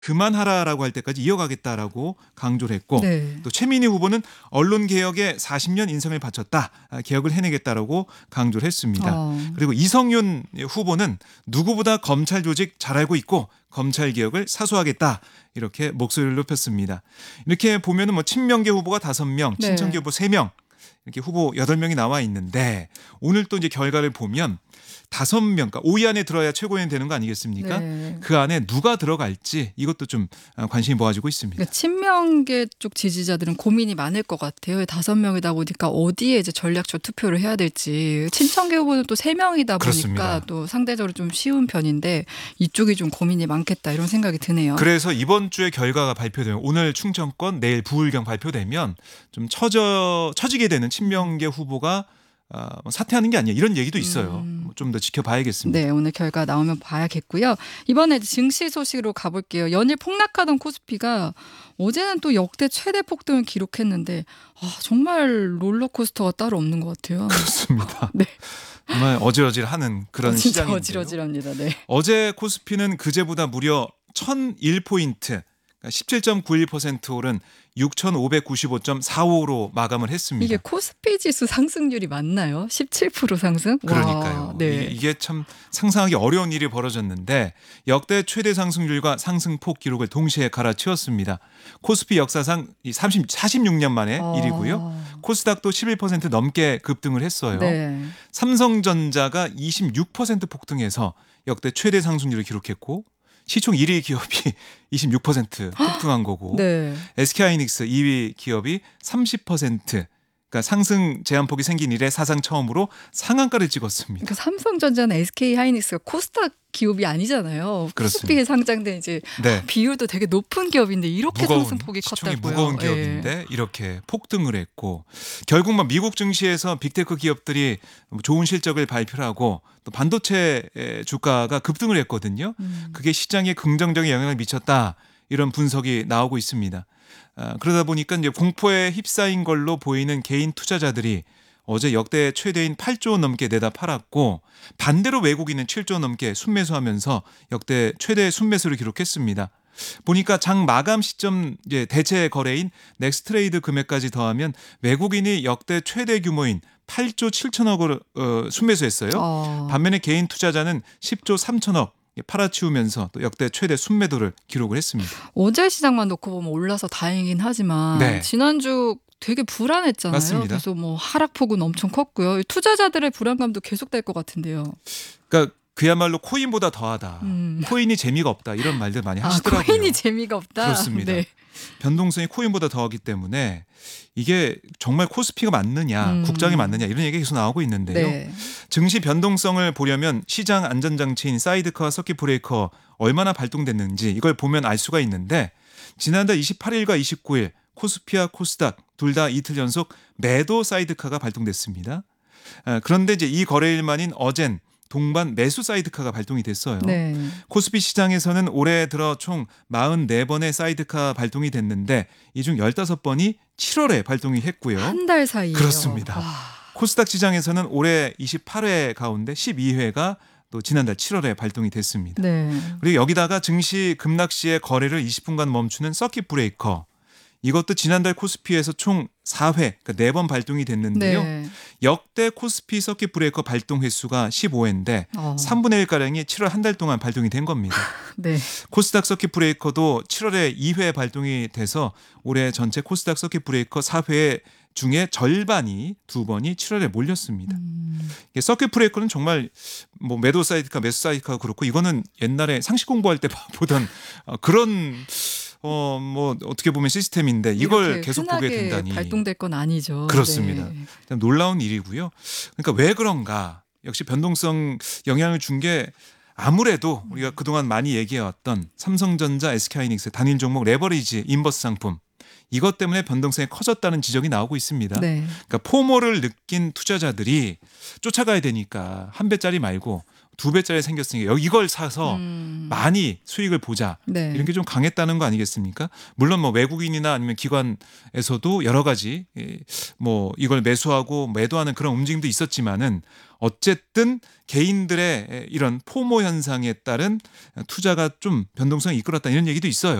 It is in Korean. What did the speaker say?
그만하라라고 할 때까지 이어가겠다라고 강조를 했고 네. 또 최민희 후보는 언론개혁에 40년 인생을 바쳤다. 개혁을 해내겠다라고 강조를 했습니다. 그리고 이성윤 후보는 누구보다 검찰 조직 잘 알고 있고 검찰개혁을 사수하겠다. 이렇게 목소리를 높였습니다. 이렇게 보면은 뭐 친명계 후보가 5명, 네. 친청계 후보 3명 이렇게 후보 8명이 나와 있는데 오늘 또 이제 결과를 보면 5명, 그러니까 5위 안에 들어야 최고위원 되는 거 아니겠습니까? 네. 그 안에 누가 들어갈지 이것도 좀 관심이 모아지고 있습니다. 그러니까 친명계 쪽 지지자들은 고민이 많을 것 같아요. 5명이다 보니까 어디에 이제 전략적 투표를 해야 될지. 친청계 후보는 또 3명이다 보니까 그렇습니다. 또 상대적으로 좀 쉬운 편인데 이쪽이 좀 고민이 많겠다 이런 생각이 드네요. 그래서 이번 주에 결과가 발표되면 오늘 충청권, 내일 부울경 발표되면 좀 처지게 되는 친명계 후보가 사퇴하는 게 아니야 이런 얘기도 있어요. 좀 더 지켜봐야겠습니다. 네, 오늘 결과 나오면 봐야겠고요. 이번에 증시 소식으로 가볼게요. 연일 폭락하던 코스피가 어제는 또 역대 최대 폭등을 기록했는데 정말 롤러코스터가 따로 없는 것 같아요. 그렇습니다. 네. 정말 어질어질하는 그런 진짜 시장인데요. 어질어질합니다. 네. 어제 코스피는 그제보다 무려 1001포인트, 17.91% 오른 6,595.45로 마감을 했습니다. 이게 코스피 지수 상승률이 맞나요? 17% 상승? 그러니까요. 와, 네. 이게 참 상상하기 어려운 일이 벌어졌는데 역대 최대 상승률과 상승폭 기록을 동시에 갈아치웠습니다. 코스피 역사상 46년 만에 일이고요. 코스닥도 11% 넘게 급등을 했어요. 네. 삼성전자가 26% 폭등해서 역대 최대 상승률을 기록했고 시총 1위 기업이 26% 폭등한 거고 네. SK하이닉스 2위 기업이 30% 그러니까 상승 제한폭이 생긴 이래 사상 처음으로 상한가를 찍었습니다. 그러니까 삼성전자나 SK하이닉스가 코스닥 기업이 아니잖아요. 그렇습니다. 코스피에 상장된 이제 네. 비율도 되게 높은 기업인데 이렇게 상승폭이 시총이 컸다고요. 무거운 기업인데 이렇게 폭등을 했고 결국 막 미국 증시에서 빅테크 기업들이 좋은 실적을 발표하고 또 반도체 주가가 급등을 했거든요. 그게 시장에 긍정적인 영향을 미쳤다. 이런 분석이 나오고 있습니다. 그러다 보니까 이제 공포에 휩싸인 걸로 보이는 개인 투자자들이 어제 역대 최대인 8조 원 넘게 내다 팔았고 반대로 외국인은 7조 원 넘게 순매수하면서 역대 최대 순매수를 기록했습니다. 보니까 장 마감 시점 이제 대체 거래인 넥스트레이드 금액까지 더하면 외국인이 역대 최대 규모인 8조 7천억을 순매수했어요. 반면에 개인 투자자는 10조 3천억 팔아치우면서 또 역대 최대 순매도를 기록을 했습니다. 어제 시장만 놓고 보면 올라서 다행이긴 하지만 네. 지난주 되게 불안했잖아요. 맞습니다. 그래서 뭐 하락폭은 엄청 컸고요. 투자자들의 불안감도 계속될 것 같은데요. 그러니까 그야말로 코인보다 더하다. 코인이 재미가 없다. 이런 말들 많이 하시더라고요. 코인이 재미가 없다. 그렇습니다. 네. 변동성이 코인보다 더하기 때문에 이게 정말 코스피가 맞느냐, 국장이 맞느냐 이런 얘기가 계속 나오고 있는데요. 네. 증시 변동성을 보려면 시장 안전장치인 사이드카 서킷 브레이커 얼마나 발동됐는지 이걸 보면 알 수가 있는데 지난달 28일과 29일 코스피와 코스닥 둘 다 이틀 연속 매도 사이드카가 발동됐습니다. 그런데 이제 이 거래일 만인 어젠 동반 매수 사이드카가 발동이 됐어요. 네. 코스피 시장에서는 올해 들어 총 44번의 사이드카 발동이 됐는데 이 중 15번이 7월에 발동이 했고요. 한 달 사이에요. 그렇습니다. 와. 코스닥 시장에서는 올해 28회 가운데 12회가 또 지난달 7월에 발동이 됐습니다. 네. 그리고 여기다가 증시 급락 시의 거래를 20분간 멈추는 서킷 브레이커 이것도 지난달 코스피에서 총 4회, 그러니까 4번 발동이 됐는데요. 네. 역대 코스피 서킷 브레이커 발동 횟수가 15회인데 3분의 1가량이 7월 한 달 동안 발동이 된 겁니다. 네. 코스닥 서킷 브레이커도 7월에 2회 발동이 돼서 올해 전체 코스닥 서킷 브레이커 4회 중에 절반이 2번이 7월에 몰렸습니다. 서킷 브레이커는 정말 뭐 매도 사이드카, 매수 사이드카가 그렇고 이거는 옛날에 상식 공부할 때 보던 그런 뭐 어떻게 보면 시스템인데 이걸 계속 보게 된다니 발동될 건 아니죠. 그렇습니다. 네. 참 놀라운 일이고요. 그러니까 왜 그런가? 역시 변동성 영향을 준 게 아무래도 우리가 그동안 많이 얘기해왔던 삼성전자, SK하이닉스 단일 종목 레버리지 인버스 상품 이것 때문에 변동성이 커졌다는 지적이 나오고 있습니다. 네. 그러니까 포모를 느낀 투자자들이 쫓아가야 되니까 한 배짜리 말고 2배짜리 생겼으니까 이걸 사서 많이 수익을 보자. 네. 이런 게 좀 강했다는 거 아니겠습니까? 물론 뭐 외국인이나 아니면 기관에서도 여러 가지 뭐 이걸 매수하고 매도하는 그런 움직임도 있었지만은 어쨌든 개인들의 이런 포모 현상에 따른 투자가 좀 변동성이 이끌었다 이런 얘기도 있어요.